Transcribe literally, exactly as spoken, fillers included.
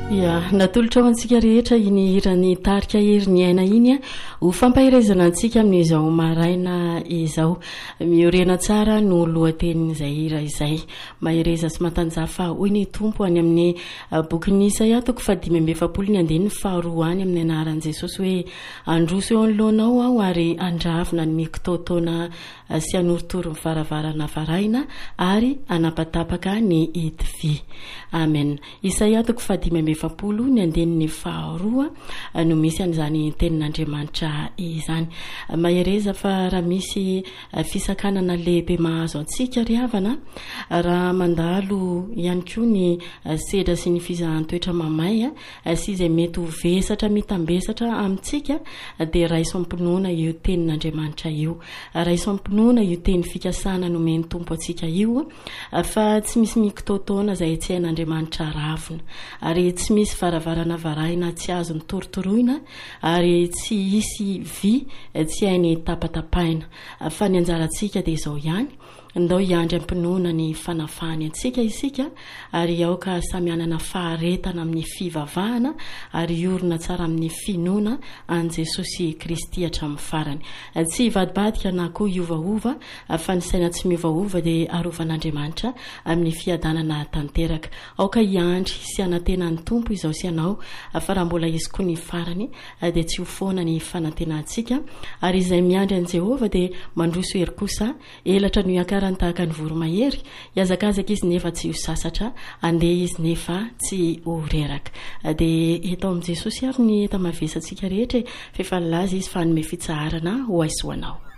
Ya natolotra ao antsika rehetra iny irany tarika herin'ny aina iny ho fampahirezana antsika amin'izao maraina izao. Miorena tsara no lohatenin'izay hira izay mahireza sy matanjaha fa hoy ny tompo any amin'ny bokin'ny Isaia toko fadimy amby efapolo ny andininy faharoa any amin'ny anaran'i Jesosy hoe androso eo anoloanao aho ary andravina ny mikitaotaona sy anorotoro ny varavarana varaina ary anapatapaka ny hidi vy. Amen. Isaia toko fadimy amby efapolo ny andininy faharoa no misy an'izany tenin'Andriamanitra izany. Mahireza fa raha misy fisakanana lehibe mahazo antsika ry havana raha mandalo ihany koa ny sedra sy ny fizahan-toetra mamay sy izay mety ho vesatra mitambesatra amintsika dia raiso ampinoana io tenin'Andriamanitra io. Raiso ampinoana io teny fikasana nomeny tompo antsika io fa tsy misy mikitaotaona izay tsy hain'Andriamanitra ravina ary tsy misy varavarana varaina tsy azo mitorotoroina ary tsy hisy vy tsy hainy tapatapaina fa ny anjarantsika dia izao ihany ndao iandry ampinoana ny fanafany antsika isika ary aoka samy anana faharetana amin'ny fivavahana ary iorina tsara amin'ny finoana an Jesosy Kristy hatramin'ny farany. Tsy vadibadika na koa iovaova fa ny saina tsy miovaova dia arovan'Andriamanitra amin'ny fiadanana tanteraka. Aoka iandry sy anantena ny tompo izao sy anao fa raha mbola izy koa ny farany dia tsy ho foana ny fanantenantsika ary izay miandry an Jehova dia mandroso hery kosa elatra no iakara tahaka ny voromahery iazakazaka izy nefa tsy ho sasatra andeha izy nefa tsy ho reraka dia eto amin'i Jesosy ary ny eta mavesantsika rehetra fa efa laza izy fa hanome fitsaharana ho aisoanao.